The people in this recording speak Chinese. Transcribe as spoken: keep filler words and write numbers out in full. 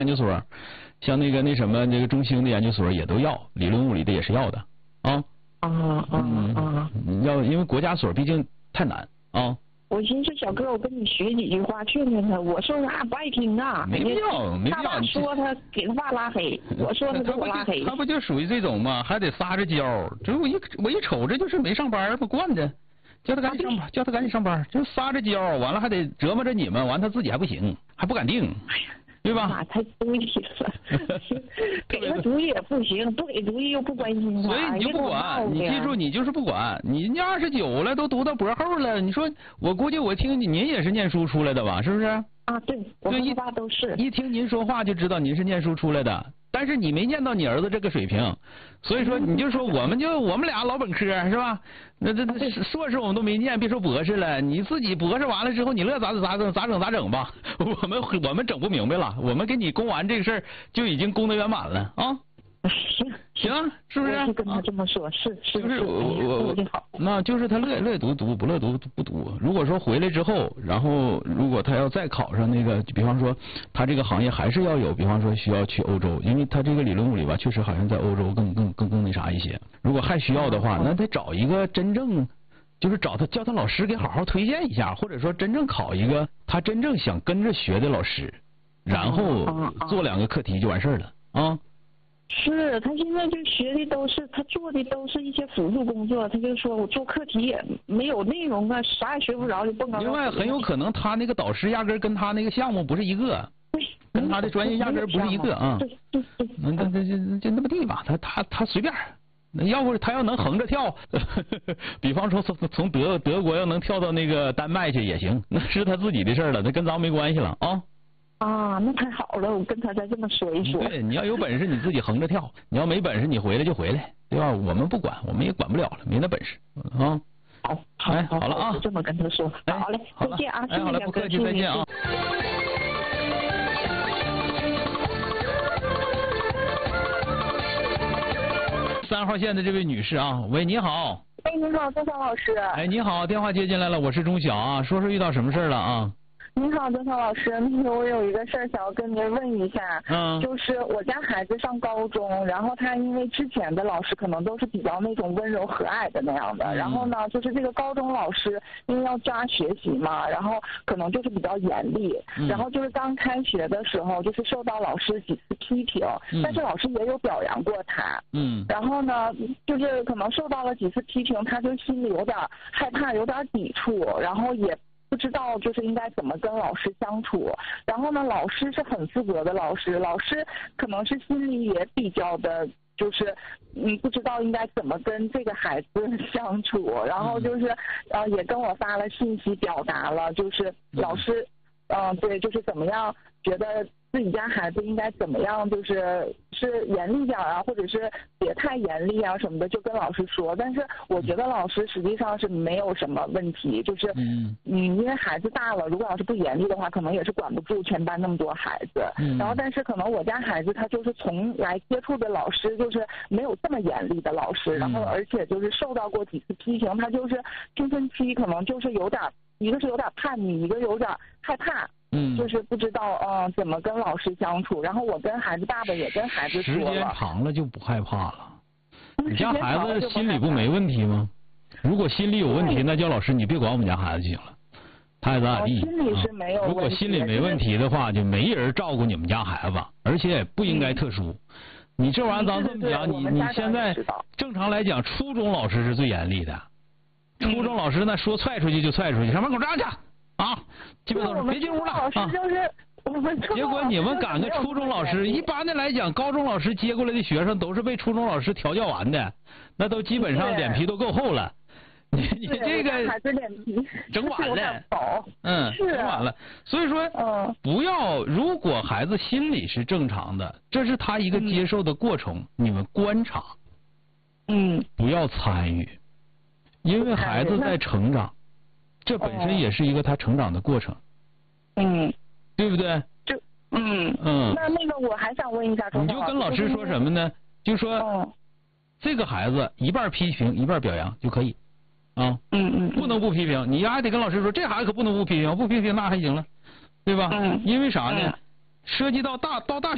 研究所，像那个那什么那个中兴的研究所也都要，理论物理的也是要的啊。 啊啊啊！ 要因为国家所毕竟太难啊。 我寻思小哥，我跟你学几句话劝劝他。我说他不爱听啊， 没必要，没必要。 说他给他爸拉黑，我说他给我拉黑。 他不就属于这种吗？还得撒着娇。这我一我一瞅，这就是没上班不惯着，叫他赶紧上班，叫他赶紧上班，就撒着娇，完了还得折磨着你们，完他自己还不行，还不敢定。哎呀。对吧？ 妈太对了，给了主意也不行，不给主意又不关心他， 所以你就不管，你记住，你就是不管。你你二十九了，都读到博后了，你说我估计我听您也是念书出来的吧？是不是？ 啊，对，我和我爸都是。 一听您说话就知道您是念书出来的，但是你没念到你儿子这个水平，所以说你就说我们就我们俩老本科是吧？那这这硕士我们都没念，别说博士了，你自己博士完了之后，你乐咋咋整咋整咋整吧？我们我们整不明白了，我们给你攻完这个事儿就已经攻得圆满了啊。 行行，是不是？ 我就跟他这么说，是是就是我我那就是他乐乐读读，不乐读不读。如果说回来之后，然后如果他要再考上那个，比方说他这个行业还是要有，比方说需要去欧洲，因为他这个理论物理吧，确实好像在欧洲更更更更那啥一些。如果还需要的话，那得找一个真正。就是找他叫他老师给好好推荐一下，或者说真正考一个他真正想跟着学的老师，然后做两个课题就完事儿了啊。 是他现在就学的都是他做的都是一些辅助工作，他就说我做课题也没有内容啊，啥也学不着就蹦高。 另外很有可能他那个导师压根跟他那个项目不是一个，跟他的专业压根不是一个啊。 对对对。 那那那就就那么地吧，他他他随便。那要不他要能横着跳，呵呵比方说从从德德国要能跳到那个丹麦去也行，那是他自己的事儿了，那跟咱没关系了啊。 啊，那太好了，我跟他再这么说一说。 对，你要有本事你自己横着跳，你要没本事你回来就回来，对吧？我们不管，我们也管不了了，没那本事啊。 好，好， 哎，好了啊， 就这么跟他说。好嘞，再见啊， 哎，好了，不客气，再见啊。三号线的这位女士啊，喂，你好。 哎，你好，曾晓老师。 哎，你好，电话接进来了，我是钟晓啊，说说遇到什么事了啊？ 你好，曾晓老师，那个我有一个事儿想要跟您问一下， 嗯， 就是我家孩子上高中，然后他因为之前的老师可能都是比较那种温柔和蔼的那样的， 嗯、 然后呢，就是这个高中老师因为要抓学习嘛，然后可能就是比较严厉， 嗯、 然后就是刚开学的时候，就是受到老师几次批评， 嗯、 但是老师也有表扬过他， 嗯， 然后呢，就是可能受到了几次批评，他就心里有点害怕，有点抵触，然后也不知道就是应该怎么跟老师相处，然后呢，老师是很负责的老师，老师可能是心里也比较的，就是嗯不知道应该怎么跟这个孩子相处，然后就是呃也跟我发了信息表达了，就是老师嗯、呃、对，就是怎么样觉得自己家孩子应该怎么样，就是是严厉点啊，或者是别太严厉啊什么的，就跟老师说。但是我觉得老师实际上是没有什么问题，就是嗯，因为孩子大了，如果要是不严厉的话，可能也是管不住全班那么多孩子。 嗯、 然后，但是可能我家孩子他就是从来接触的老师就是没有这么严厉的老师，然后而且就是受到过几次批评，他就是青春期可能就是有点，一个是有点叛逆，一个有点害怕。 嗯， 就是不知道嗯、呃、怎么跟老师相处，然后我跟孩子爸爸也跟孩子说了。 时间长了就不害怕了。你家孩子心里不没问题吗？如果心里有问题，那叫老师你别管我们家孩子行了，他爱咋咋地。 心里是没有问题。 如果心里没问题的话，就没人照顾你们家孩子，而且不应该特殊。你这玩意儿咱这么讲，你你现在正常来讲，初中老师是最严厉的。初中老师那说踹出去就踹出去，上门口站去。啊，基本都是别进屋了啊！结果你们赶个初中老师，一般的来讲，高中老师接过来的学生都是被初中老师调教完的，那都基本上脸皮都够厚了。你你这个整晚了，嗯，整晚了。所以说，不要，如果孩子心理是正常的，这是他一个接受的过程，你们观察， 嗯， 不要参与，因为孩子在成长。这本身也是一个他成长的过程， 嗯， 对不对？ 就嗯嗯。 那那个我还想问一下， 你就跟老师说什么呢？就说、嗯、这个孩子一半批评一半表扬就可以，啊， 嗯嗯， 不能不批评，你还得跟老师说这孩子可不能不批评，不批评那还行了，对吧？ 嗯。 因为啥呢？ 嗯、 涉及到大到大学。